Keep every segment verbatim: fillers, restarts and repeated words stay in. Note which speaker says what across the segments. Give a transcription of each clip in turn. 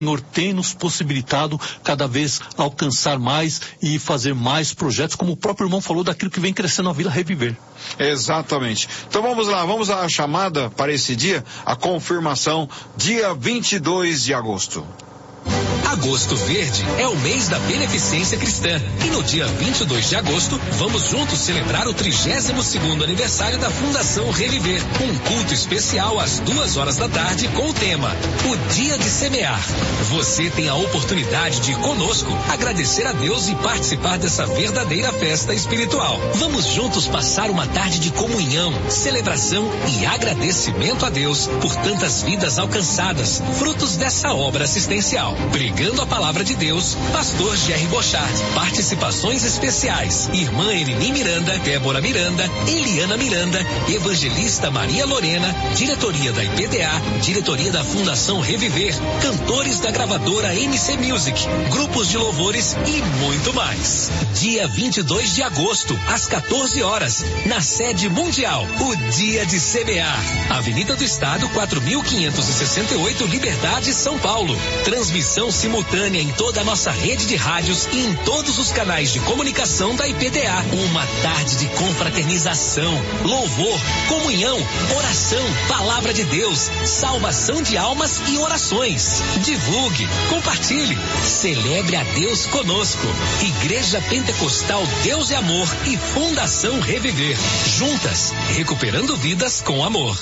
Speaker 1: Senhor tem nos possibilitado cada vez alcançar mais e fazer mais projetos, como o próprio irmão falou, daquilo que vem crescendo a Vila Reviver.
Speaker 2: Exatamente. Então vamos lá, vamos à chamada para esse dia, a confirmação, dia vinte e dois de agosto.
Speaker 3: Agosto Verde é o mês da beneficência cristã e no dia vinte e dois de agosto vamos juntos celebrar o trigésimo segundo aniversário da Fundação Reviver. Um culto especial às duas horas da tarde com o tema O Dia de Semear. Você tem a oportunidade de conosco agradecer a Deus e participar dessa verdadeira festa espiritual. Vamos juntos passar uma tarde de comunhão, celebração e agradecimento a Deus por tantas vidas alcançadas, frutos dessa obra assistencial. Pregando a palavra de Deus, pastor Jerry Bochard. Participações especiais: irmã Elini Miranda, Débora Miranda, Eliana Miranda, evangelista Maria Lorena, diretoria da I P D A, diretoria da Fundação Reviver, cantores da gravadora M C Music, grupos de louvores e muito mais. Dia vinte e dois de agosto, às quatorze horas, na sede mundial, o Dia de Semear. Avenida do Estado, quatro mil quinhentos e sessenta e oito, Liberdade, São Paulo. Transmissão simultânea em toda a nossa rede de rádios e em todos os canais de comunicação da I P D A. Uma tarde de confraternização, louvor, comunhão, oração, palavra de Deus, salvação de almas e orações. Divulgue, compartilhe, celebre a Deus conosco. Igreja Pentecostal Deus e Amor e Fundação Reviver. Juntas, recuperando vidas com amor.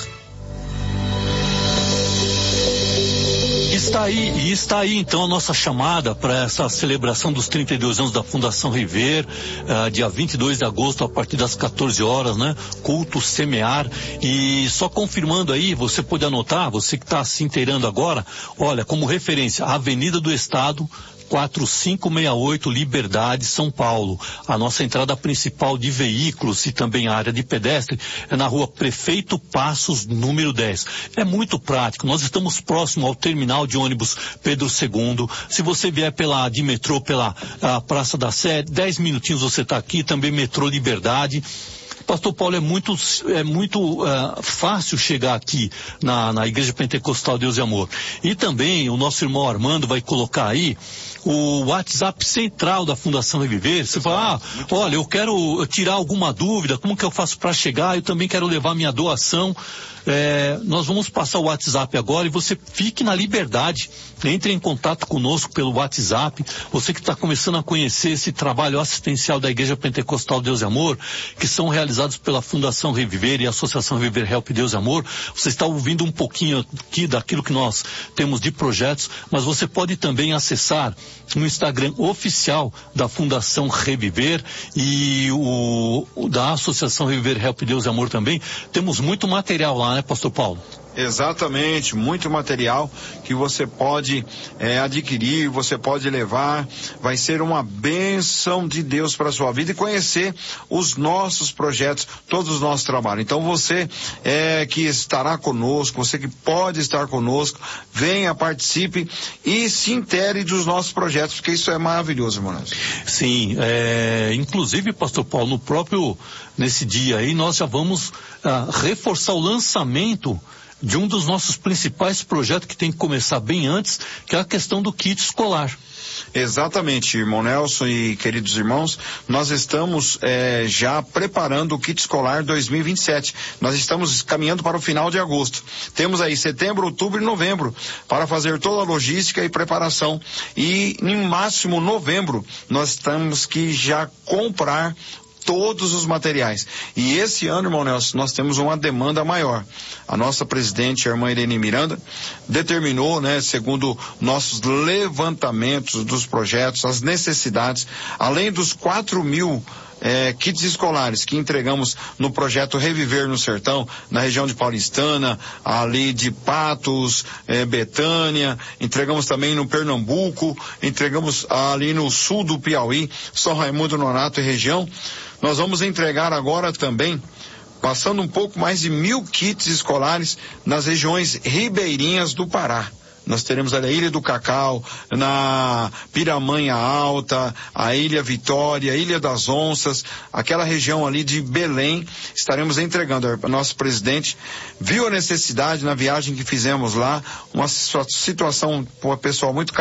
Speaker 1: Está aí, e está aí então a nossa chamada para essa celebração dos trinta e dois anos da Fundação Reviver, uh, dia vinte e dois de agosto, a partir das quatorze horas, né? Culto Semear. E só confirmando aí, você pode anotar, você que está se inteirando agora, olha, como referência, Avenida do Estado, quatro cinco seis oito, Liberdade, São Paulo. A nossa entrada principal de veículos e também a área de pedestre é na rua Prefeito Passos, número dez. É muito prático. Nós estamos próximo ao terminal de ônibus Pedro segundo. Se você vier pela de metrô, pela a Praça da Sé, dez minutinhos você está aqui. Também metrô Liberdade. Pastor Paulo, é muito, é muito uh, fácil chegar aqui na, na Igreja Pentecostal Deus e Amor. E também o nosso irmão Armando vai colocar aí o WhatsApp central da Fundação Reviver. Você fala, ah, olha, eu quero tirar alguma dúvida, como que eu faço para chegar? Eu também quero levar minha doação. É, nós vamos passar o WhatsApp agora e você fique na liberdade, entre em contato conosco pelo WhatsApp. Você que está começando a conhecer esse trabalho assistencial da Igreja Pentecostal Deus e Amor, que são realizados pela Fundação Reviver e a Associação Reviver Help Deus e Amor. Você está ouvindo um pouquinho aqui daquilo que nós temos de projetos, mas você pode também acessar no Instagram oficial da Fundação Reviver e o, o da Associação Reviver Help Deus e Amor também. Temos muito material lá, né, Pastor Paulo?
Speaker 2: Exatamente, muito material que você pode é, adquirir, você pode levar, vai ser uma bênção de Deus para a sua vida e conhecer os nossos projetos, todos os nossos trabalhos. Então você é, que estará conosco, você que pode estar conosco, venha, participe e se intere dos nossos projetos, porque isso é maravilhoso, irmão.
Speaker 1: Sim, é, inclusive, Pastor Paulo, no próprio, nesse dia aí, nós já vamos ah, reforçar o lançamento de um dos nossos principais projetos que tem que começar bem antes, que é a questão do kit escolar.
Speaker 2: Exatamente, irmão Nelson e queridos irmãos, nós estamos é, já preparando o kit escolar dois mil e vinte e sete. Nós estamos caminhando para o final de agosto. Temos aí setembro, outubro e novembro para fazer toda a logística e preparação. E em máximo novembro nós temos que já comprar todos os materiais. E esse ano, irmão Nelson, nós temos uma demanda maior. A nossa presidente, a irmã Irene Miranda, determinou, né, segundo nossos levantamentos dos projetos, as necessidades, além dos quatro mil É, kits escolares que entregamos no projeto Reviver no Sertão, na região de Paulistana, ali de Patos, é, Betânia, entregamos também no Pernambuco, entregamos ali no sul do Piauí, São Raimundo Nonato e região. Nós vamos entregar agora também, passando um pouco mais de mil kits escolares nas regiões ribeirinhas do Pará. nós teremos ali a Ilha do Cacau, na Piramanha Alta, a Ilha Vitória, a Ilha das Onças, aquela região ali de Belém, estaremos entregando. O nosso presidente viu a necessidade na viagem que fizemos lá, uma situação pessoal muito